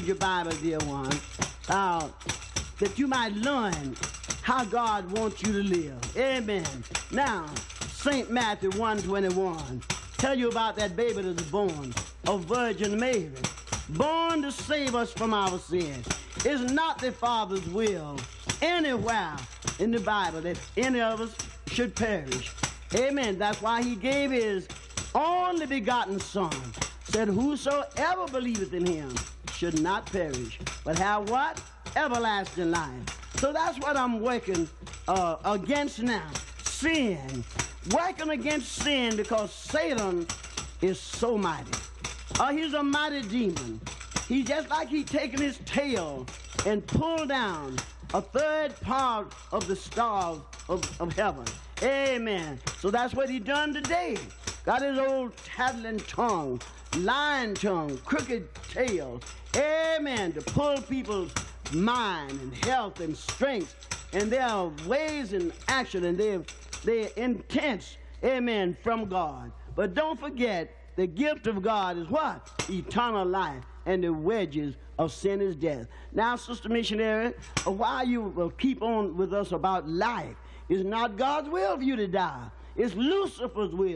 your Bible, dear one, that you might learn how God wants you to live. Amen. Now, St. Matthew 1:21 tell you about that baby that was born, a Virgin Mary, born to save us from our sins. It's not the Father's will anywhere in the Bible that any of us should perish. Amen. That's why he gave his only begotten Son, said whosoever believeth in him should not perish, but have what? Everlasting life. So that's what I'm working against now. Sin. Working against sin because Satan is so mighty. He's a mighty demon. He's just like he taken his tail and pulled down a third part of the stars of heaven. Amen. So that's what he done today. Got his old tattling tongue, lying tongue, crooked tail. Amen. To pull people's mind and health and strength and their ways in action and their intents. Amen. From God. But don't forget, the gift of God is what? Eternal life, and the wages of sin is death. Now, Sister Missionary, while you will keep on with us about life, it's not God's will for you to die. It's Lucifer's will.